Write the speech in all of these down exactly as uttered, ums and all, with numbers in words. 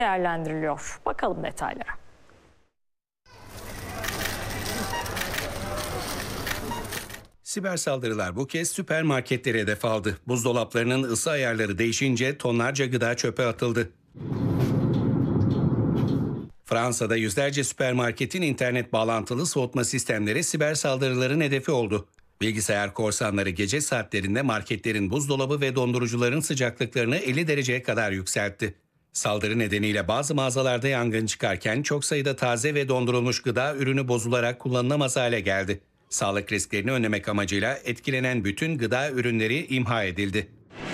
değerlendiriliyor. Bakalım detaylara. Siber saldırılar bu kez süpermarketlere hedef aldı. Buzdolaplarının ısı ayarları değişince tonlarca gıda çöpe atıldı. Fransa'da yüzlerce süpermarketin internet bağlantılı soğutma sistemleri siber saldırıların hedefi oldu. Bilgisayar korsanları gece saatlerinde marketlerin buzdolabı ve dondurucuların sıcaklıklarını elli dereceye kadar yükseltti. Saldırı nedeniyle bazı mağazalarda yangın çıkarken çok sayıda taze ve dondurulmuş gıda ürünü bozularak kullanılamaz hale geldi. Sağlık risklerini önlemek amacıyla etkilenen bütün gıda ürünleri imha edildi.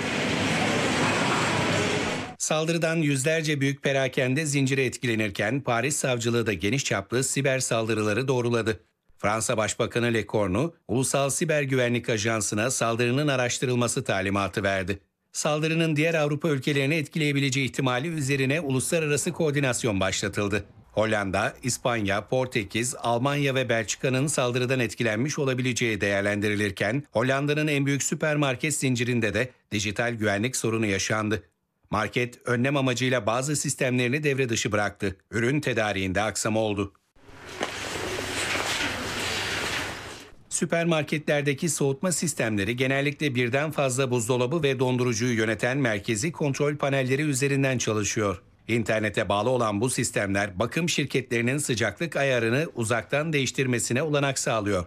Saldırıdan yüzlerce büyük perakende zinciri etkilenirken Paris Savcılığı da geniş çaplı siber saldırıları doğruladı. Fransa Başbakanı Lecornu, Ulusal Siber Güvenlik Ajansı'na saldırının araştırılması talimatı verdi. Saldırının diğer Avrupa ülkelerini etkileyebileceği ihtimali üzerine uluslararası koordinasyon başlatıldı. Hollanda, İspanya, Portekiz, Almanya ve Belçika'nın saldırıdan etkilenmiş olabileceği değerlendirilirken, Hollanda'nın en büyük süpermarket zincirinde de dijital güvenlik sorunu yaşandı. Market, önlem amacıyla bazı sistemlerini devre dışı bıraktı. Ürün tedariğinde aksama oldu. Süpermarketlerdeki soğutma sistemleri genellikle birden fazla buzdolabı ve dondurucuyu yöneten merkezi kontrol panelleri üzerinden çalışıyor. İnternete bağlı olan bu sistemler bakım şirketlerinin sıcaklık ayarını uzaktan değiştirmesine olanak sağlıyor.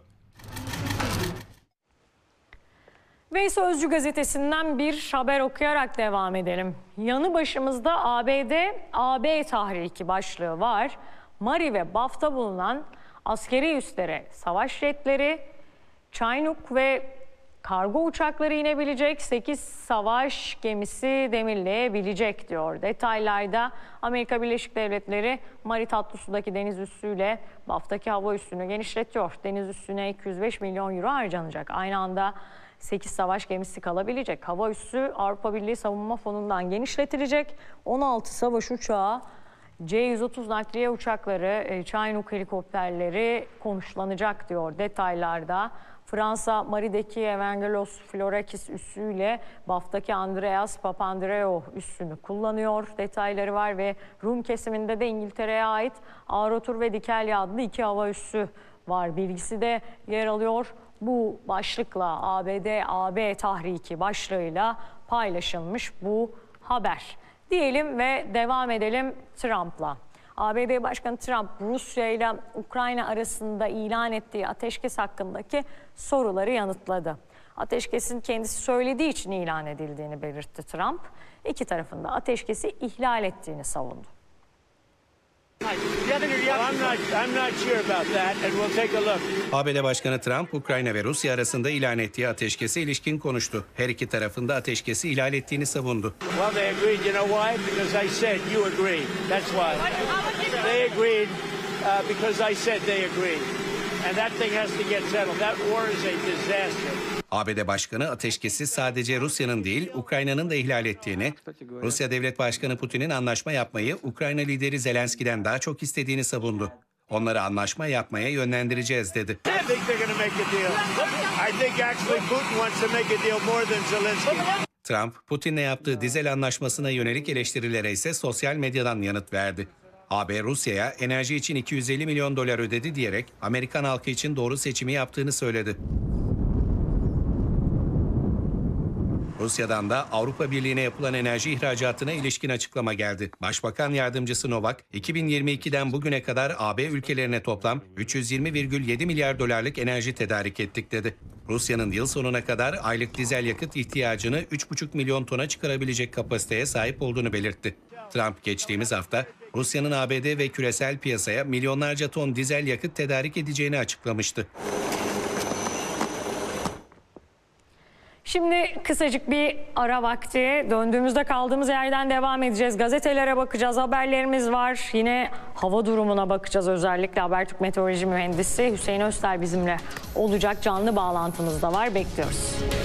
Ve Sözcü gazetesinden bir haber okuyarak devam edelim. Yanı başımızda A B D, A B tahriki başlığı var. Mari ve Baf'ta bulunan askeri üslere savaş jetleri, Chinook ve kargo uçakları inebilecek, sekiz savaş gemisi demirleyebilecek diyor. Detaylarda Amerika Birleşik Devletleri Mari Tatlısu'daki deniz üssüyle Baf'taki hava üssünü genişletiyor. Deniz üssüne iki yüz beş milyon euro harcanacak. Aynı anda sekiz savaş gemisi kalabilecek. Hava üssü Avrupa Birliği Savunma Fonu'ndan genişletilecek. on altı savaş uçağı, C yüz otuz nakliye uçakları, Chinook helikopterleri konuşlanacak diyor detaylarda. Fransa Mari'deki Evangelos Florakis üssüyle Baf'taki Andreas Papandreou üssünü kullanıyor. Detayları var ve Rum kesiminde de İngiltere'ye ait Ağrotur ve Dikelya adlı iki hava üssü var. Bilgisi de yer alıyor. Bu başlıkla A B D A B tahriki başlığıyla paylaşılmış bu haber. Diyelim ve devam edelim Trump'la. A B D Başkanı Trump, Rusya ile Ukrayna arasında ilan ettiği ateşkes hakkındaki soruları yanıtladı. Ateşkesin kendisi söylediği için ilan edildiğini belirtti Trump. İki tarafın da ateşkesi ihlal ettiğini savundu. A B D Başkanı Trump, Ukrayna ve Rusya arasında ilan ettiği ateşkese ilişkin konuştu. Her iki tarafın da ateşkesi ihlal ettiğini savundu. A B D Başkanı ateşkesi sadece Rusya'nın değil, Ukrayna'nın da ihlal ettiğini, Rusya Devlet Başkanı Putin'in anlaşma yapmayı Ukrayna lideri Zelenski'den daha çok istediğini savundu. Onları anlaşma yapmaya yönlendireceğiz dedi. Trump, Putin'le yaptığı dizel anlaşmasına yönelik eleştirilere ise sosyal medyadan yanıt verdi. A B Rusya'ya enerji için iki yüz elli milyon dolar ödedi diyerek Amerikan halkı için doğru seçimi yaptığını söyledi. Rusya'dan da Avrupa Birliği'ne yapılan enerji ihracatına ilişkin açıklama geldi. Başbakan Yardımcısı Novak, iki bin yirmi ikiden bugüne kadar A B ülkelerine toplam üç yüz yirmi virgül yedi milyar dolarlık enerji tedarik ettik dedi. Rusya'nın yıl sonuna kadar aylık dizel yakıt ihtiyacını üç buçuk milyon tona çıkarabilecek kapasiteye sahip olduğunu belirtti. Trump geçtiğimiz hafta Rusya'nın A B D ve küresel piyasaya milyonlarca ton dizel yakıt tedarik edeceğini açıklamıştı. Şimdi kısacık bir ara vakti. Döndüğümüzde kaldığımız yerden devam edeceğiz. Gazetelere bakacağız, haberlerimiz var. Yine hava durumuna bakacağız. Özellikle Habertürk Meteoroloji Mühendisi Hüseyin Özter bizimle olacak. Canlı bağlantımız da var. Bekliyoruz.